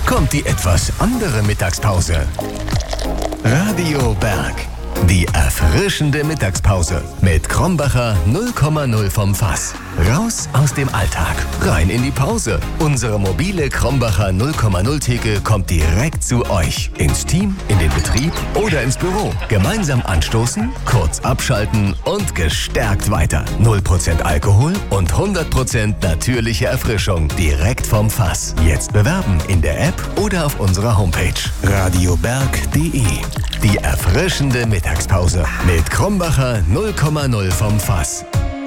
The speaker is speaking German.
kommt die etwas andere Mittagspause. Radio Berg. Die erfrischende Mittagspause mit Krombacher 0,0 vom Fass. Raus aus dem Alltag, rein in die Pause. Unsere mobile Krombacher 0,0 Theke kommt direkt zu euch. Ins Team, in den Betrieb oder ins Büro. Gemeinsam anstoßen, kurz abschalten und gestärkt weiter. 0% Alkohol und 100% natürliche Erfrischung direkt vom Fass. Jetzt bewerben in der App oder auf unserer Homepage radioberg.de. Die erfrischende Mittagspause mit Krombacher 0,0 vom Fass.